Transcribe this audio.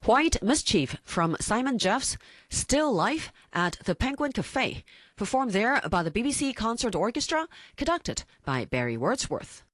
White Mischief from Simon Jeff's Still Life at the Penguin Cafe, performed there by the BBC Concert Orchestra, conducted by Barry Wordsworth.